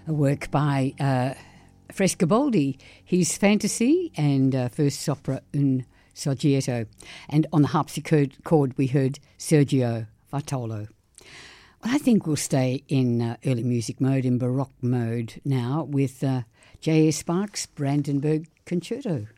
a work by Frescobaldi, his Fantasy and first opera Un Soggetto. And on the harpsichord we heard Sergio Bartolo. Well, I think we'll stay in early music mode, in Baroque mode now, with J.S. Bach's Brandenburg Concerto.